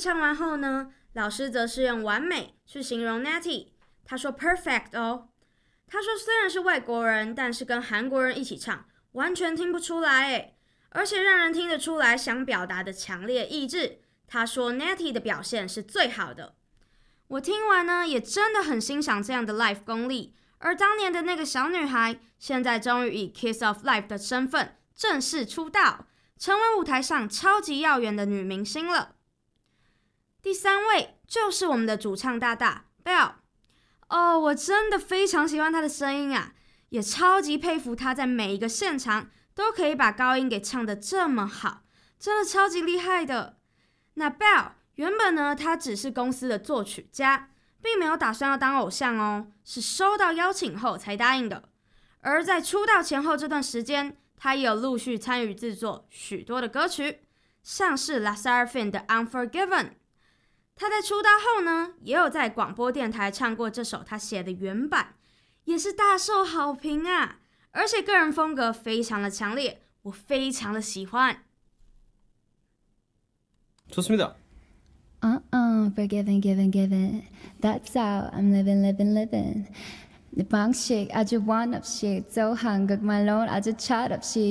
唱完后呢，老师则是用完美去形容 Natty， 他说 perfect 哦。他说虽然是外国人，但是跟韩国人一起唱，完全听不出来诶，而且让人听得出来想表达的强烈意志。他说 Natty 的表现是最好的。我听完呢，也真的很欣赏这样的 live 功力。而当年的那个小女孩，现在终于以 Kiss of Life 的身份正式出道，成为舞台上超级耀眼的女明星了。第3位就是我们的主唱大大 Bell。我真的非常喜欢她的声音啊，也超级佩服她在每一个现场都可以把高音给唱得这么好，真的超级厉害的。那 Bell 原本呢，她只是公司的作曲家，并没有打算要当偶像哦，是收到邀请后才答应的。而在出道前后这段时间，她也有陆续参与制作许多的歌曲，像是 LE SSERAFIM 的 Unforgiven。他在出道后呢，也有在广播电台唱过这首他写的原版，也是大受好评啊！而且个人风格非常的强烈，我非常的喜欢。 좋습니다. Forgiven, given, given. That's how I'm living, living, living. 내 방식 아주 원 없이 또 한국말론 아주 철없이